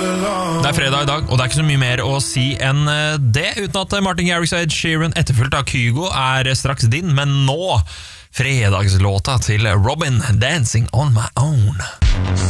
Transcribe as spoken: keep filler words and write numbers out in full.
Det er fredag i dag, og det er ikke så mye mer å si enn det, uten at Martin Garrix og Ed Sheeran etterfulgt av Kygo er straks din, men nå fredagslåta til Robin, Dancing on My Own.